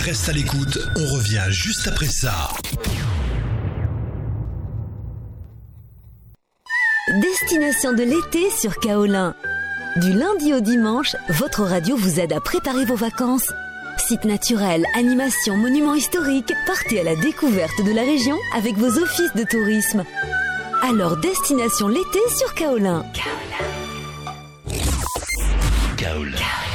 Reste à l'écoute, on revient juste après ça. Destination de l'été sur Kaolin. Du lundi au dimanche, votre radio vous aide à préparer vos vacances. Sites naturels, animations, monuments historiques, partez à la découverte de la région avec vos offices de tourisme. Alors, destination l'été sur Kaolin. Kaolin.